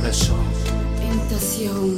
corazón. Tentación.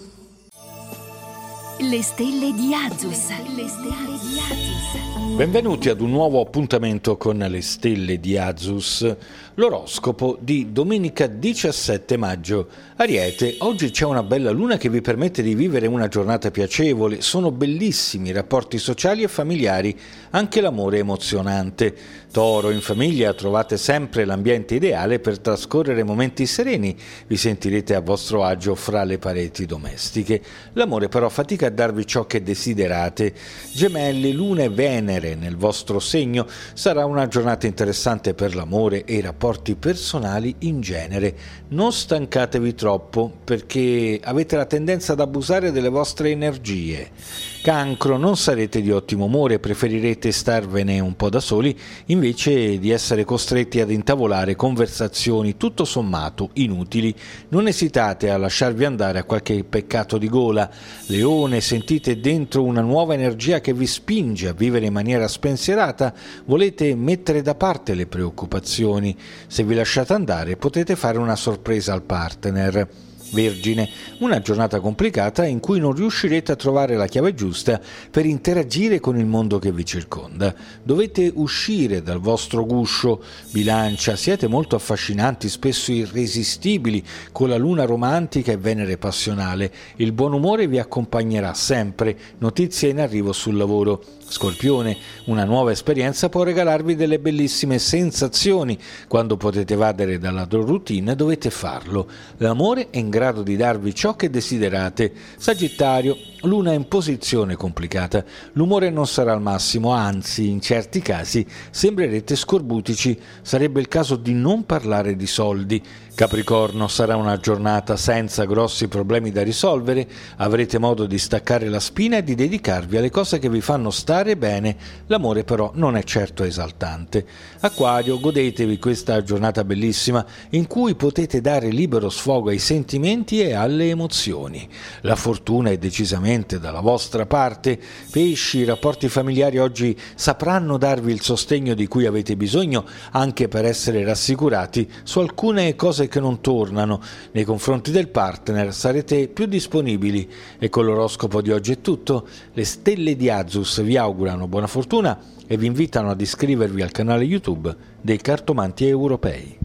Le stelle di Azus. Le stelle di Azus. Benvenuti ad un nuovo appuntamento con le stelle di Azus, l'oroscopo di domenica 17 maggio. Ariete, oggi c'è una bella luna che vi permette di vivere una giornata piacevole, sono bellissimi i rapporti sociali e familiari, anche l'amore è emozionante. Toro, in famiglia trovate sempre l'ambiente ideale per trascorrere momenti sereni, vi sentirete a vostro agio fra le pareti domestiche. L'amore però fatica a darvi ciò che desiderate. Gemelli, Luna e Venere nel vostro segno, sarà una giornata interessante per l'amore e i rapporti personali in genere. Non stancatevi troppo perché avete la tendenza ad abusare delle vostre energie. Cancro, non sarete di ottimo umore, preferirete starvene un po' da soli invece di essere costretti ad intavolare conversazioni tutto sommato inutili. Non esitate a lasciarvi andare a qualche peccato di gola. Leone, sentite dentro una nuova energia che vi spinge a vivere in maniera spensierata, volete mettere da parte le preoccupazioni. Se vi lasciate andare potete fare una sorpresa al partner. Vergine, una giornata complicata in cui non riuscirete a trovare la chiave giusta per interagire con il mondo che vi circonda. Dovete uscire dal vostro guscio. Bilancia, siete molto affascinanti, spesso irresistibili, con la luna romantica e Venere passionale. Il buon umore vi accompagnerà sempre. Notizie in arrivo sul lavoro. Scorpione, una nuova esperienza può regalarvi delle bellissime sensazioni. Quando potete evadere dalla routine dovete farlo. L'amore è in grado di darvi ciò che desiderate. Sagittario, Luna in posizione complicata. L'umore non sarà al massimo, anzi, in certi casi sembrerete scorbutici. Sarebbe il caso di non parlare di soldi. Capricorno, sarà una giornata senza grossi problemi da risolvere. Avrete modo di staccare la spina e di dedicarvi alle cose che vi fanno stare bene. L'amore però non è certo esaltante. Acquario, godetevi questa giornata bellissima in cui potete dare libero sfogo ai sentimenti e alle emozioni. La fortuna è decisamente dalla vostra parte. Pesci, i rapporti familiari oggi sapranno darvi il sostegno di cui avete bisogno, anche per essere rassicurati su alcune cose che non tornano. Nei confronti del partner sarete più disponibili. E con l'oroscopo di oggi è tutto. Le stelle di Azus vi augurano buona fortuna e vi invitano ad iscrivervi al canale YouTube dei Cartomanti Europei.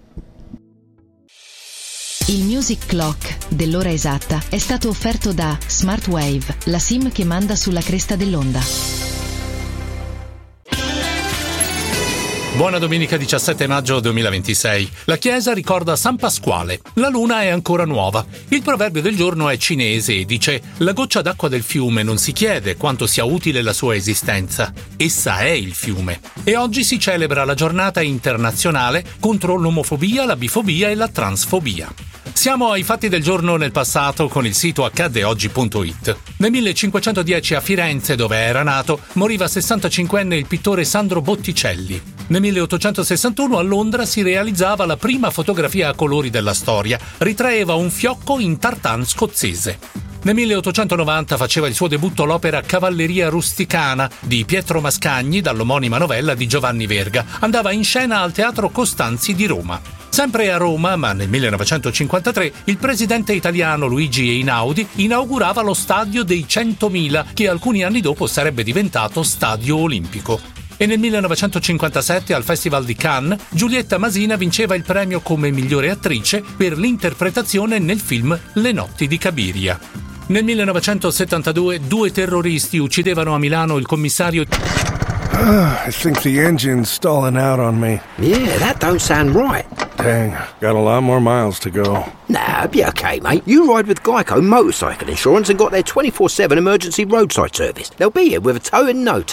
Il Music Clock dell'ora esatta è stato offerto da Smart Wave, la SIM che manda sulla cresta dell'onda. Buona domenica 17 maggio 2026. La Chiesa ricorda San Pasquale. La luna è ancora nuova. Il proverbio del giorno è cinese e dice: la goccia d'acqua del fiume non si chiede quanto sia utile la sua esistenza. Essa è il fiume. E oggi si celebra la giornata internazionale contro l'omofobia, la bifobia e la transfobia. Siamo ai fatti del giorno nel passato con il sito accadeoggi.it. Nel 1510 a Firenze, dove era nato, moriva 65enne il pittore Sandro Botticelli. Nel 1861 a Londra si realizzava la prima fotografia a colori della storia. Ritraeva un fiocco in tartan scozzese. Nel 1890 faceva il suo debutto l'opera Cavalleria rusticana di Pietro Mascagni dall'omonima novella di Giovanni Verga. Andava in scena al Teatro Costanzi di Roma. Sempre a Roma, ma nel 1953, il presidente italiano Luigi Einaudi inaugurava lo Stadio dei 100.000, che alcuni anni dopo sarebbe diventato Stadio Olimpico. E nel 1957 al Festival di Cannes Giulietta Masina vinceva il premio come migliore attrice per l'interpretazione nel film Le notti di Cabiria. Nel 1972 due terroristi uccidevano a Milano il commissario. I think the engine's stalling out on me. Yeah, that don't sound right. Dang, got a lot more miles to go. Nah, be okay, mate. You ride with Geico Motorcycle Insurance and got their 24/7 emergency roadside service. They'll be here with a tow in no time.